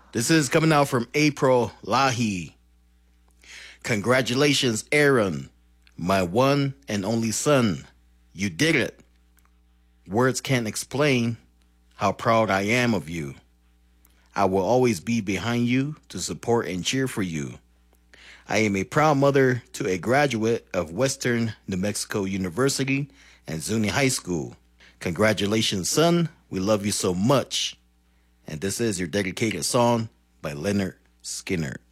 This is coming out from April Lahi. Congratulations, Aaron, my one and only son. You did it. Words can't explain how proud I am of you. I will always be behind you to support and cheer for you. I am a proud mother to a graduate of Western New Mexico University and Zuni High School. Congratulations, son. We love you so much. And this is your dedicated song by Leonard Skinner.